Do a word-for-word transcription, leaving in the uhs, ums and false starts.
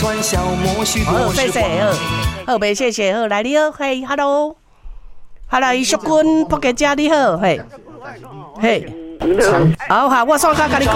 好，谢谢，好，好，袂谢谢，好，来你好，嘿 ，hello，好来，淑君，仆家家你好，嘿，嘿，好好，我送卡甲你讲。